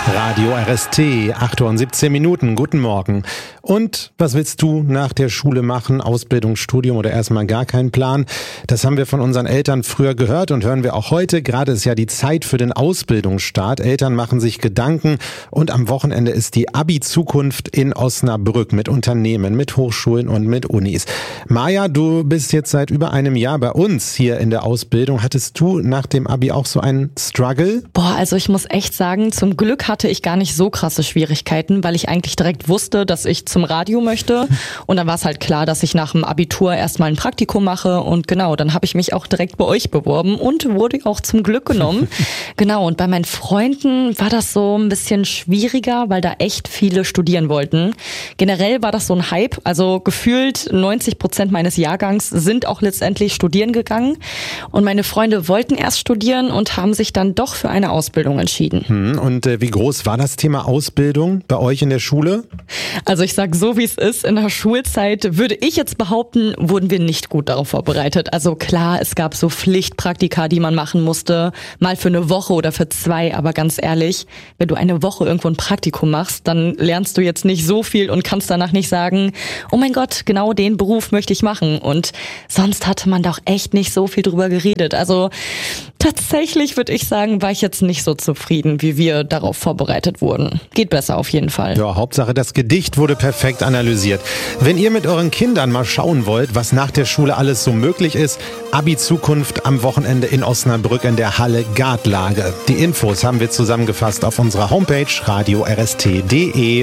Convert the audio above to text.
Radio RST, 8:17 Uhr, guten Morgen. Und was willst du nach der Schule machen? Ausbildung, Studium oder erstmal gar keinen Plan? Das haben wir von unseren Eltern früher gehört und hören wir auch heute. Gerade ist ja die Zeit für den Ausbildungsstart. Eltern machen sich Gedanken und am Wochenende ist die Abi-Zukunft in Osnabrück mit Unternehmen, mit Hochschulen und mit Unis. Maja, du bist jetzt seit über einem Jahr bei uns hier in der Ausbildung. Hattest du nach dem Abi auch so einen Struggle? Also ich muss echt sagen, zum Glück hatte ich gar nicht so krasse Schwierigkeiten, weil ich eigentlich direkt wusste, dass ich zum Radio möchte. Und dann war es halt klar, dass ich nach dem Abitur erstmal ein Praktikum mache. Und genau, dann habe ich mich auch direkt bei euch beworben und wurde auch zum Glück genommen. Genau, und bei meinen Freunden war das so ein bisschen schwieriger, weil da echt viele studieren wollten. Generell war das so ein Hype. Also gefühlt 90% meines Jahrgangs sind auch letztendlich studieren gegangen. Und meine Freunde wollten erst studieren und haben sich dann doch für eine Ausbildung entschieden. Und wie groß war das Thema Ausbildung bei euch in der Schule? Also ich sag so, wie es ist. In der Schulzeit würde ich jetzt behaupten, wurden wir nicht gut darauf vorbereitet. Also klar, es gab so Pflichtpraktika, die man machen musste, mal für eine Woche oder für 2. Aber ganz ehrlich, wenn du eine Woche irgendwo ein Praktikum machst, dann lernst du jetzt nicht so viel und kannst danach nicht sagen, oh mein Gott, genau den Beruf möchte ich machen. Und sonst hatte man doch echt nicht so viel drüber geredet. Also tatsächlich würde ich sagen, war ich jetzt nicht so zufrieden, wie wir darauf vorbereitet wurden. Geht besser auf jeden Fall. Ja, Hauptsache das Gedicht wurde perfekt analysiert. Wenn ihr mit euren Kindern mal schauen wollt, was nach der Schule alles so möglich ist, Abi-Zukunft am Wochenende in Osnabrück in der Halle Gartlage. Die Infos haben wir zusammengefasst auf unserer Homepage radiorst.de.